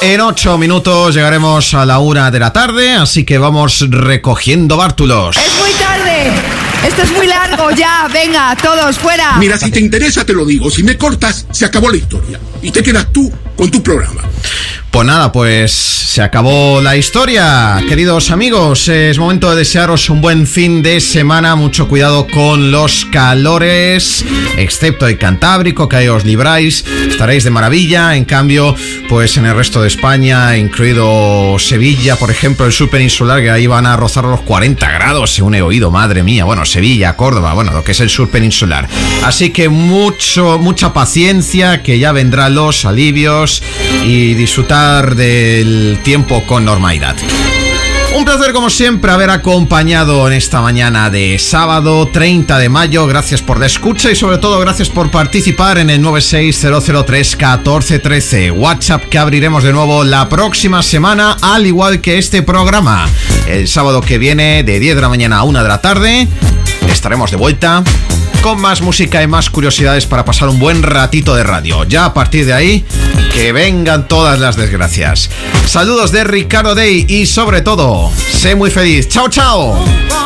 En 8 minutos llegaremos a la 1 de la tarde, así que vamos recogiendo bártulos. ¡Es muy tarde! Esto es muy largo ya, venga, todos fuera. Mira, si te interesa te lo digo, si me cortas se acabó la historia y te quedas tú con tu programa. Pues nada, pues se acabó la historia, queridos amigos. Es momento de desearos un buen fin de semana. Mucho cuidado con los calores, excepto el Cantábrico, que ahí os libráis, estaréis de maravilla. En cambio, pues en el resto de España, incluido Sevilla, por ejemplo, el sur peninsular, que ahí van a rozar los 40 grados, según he oído, madre mía. Bueno, Sevilla, Córdoba, bueno, lo que es el sur peninsular. Así que mucha paciencia, que ya vendrán los alivios y disfrutar del tiempo con normalidad. Un placer como siempre haber acompañado en esta mañana de sábado 30 de mayo. Gracias por la escucha y sobre todo gracias por participar en el 960031413, WhatsApp que abriremos de nuevo la próxima semana, al igual que este programa. El sábado que viene de 10 de la mañana a 1 de la tarde estaremos de vuelta con más música y más curiosidades para pasar un buen ratito de radio. Ya a partir de ahí, que vengan todas las desgracias. Saludos de Ricardo Day y sobre todo, sé muy feliz. ¡Chao, chao!